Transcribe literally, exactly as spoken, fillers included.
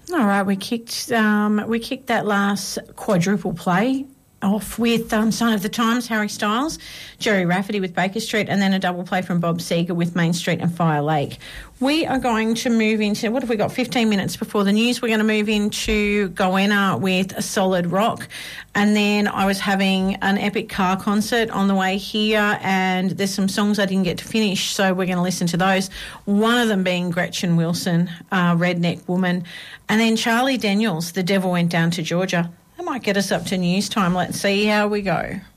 All right, we kicked um, we kicked that last quadruple play off with um, Sign of the Times, Harry Styles, Jerry Rafferty with Baker Street, and then a double play from Bob Seger with Main Street and Fire Lake. We are going to move into, what have we got, fifteen minutes before the news. We're going to move into Goanna with a Solid Rock. And then I was having an epic car concert on the way here, and there's some songs I didn't get to finish, so we're going to listen to those. One of them being Gretchen Wilson, uh, Redneck Woman. And then Charlie Daniels, The Devil Went Down to Georgia. That might get us up to news time. Let's see how we go.